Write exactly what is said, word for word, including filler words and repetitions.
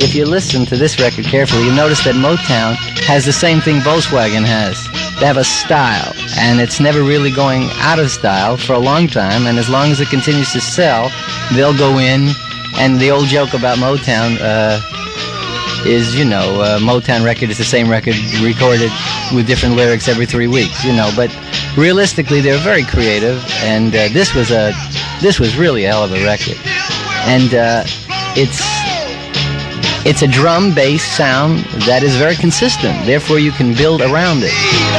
if you listen to this record carefully, you notice that Motown has the same thing Volkswagen has. They have a style, and it's never really going out of style for a long time, and as long as it continues to sell, they'll go in, and the old joke about Motown uh, is, you know, uh, Motown record is the same record recorded with different lyrics every three weeks, you know, but realistically, they're very creative, and uh, this was a, this was really a hell of a record, and uh, it's, it's a drum bass sound that is very consistent, therefore you can build around it.